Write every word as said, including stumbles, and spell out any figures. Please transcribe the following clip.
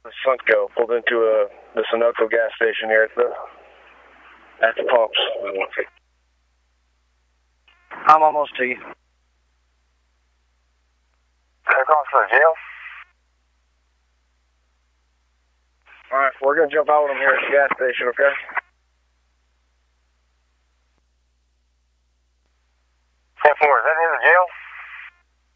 Sunco pulled into a the Sunoco gas station here at the at the pumps. I'm almost to you. Across to the jail. All right, we're gonna jump out with them here at the gas station, okay? ten four, is that in the jail?